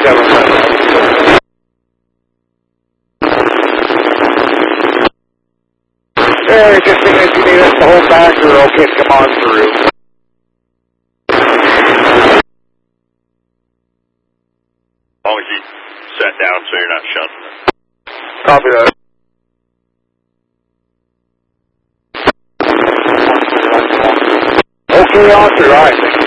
Yeah, just think if you need us to hold back, or okay to come on through. As long as you sat down so you're not shunting. Copy that. Okay, on through, all right.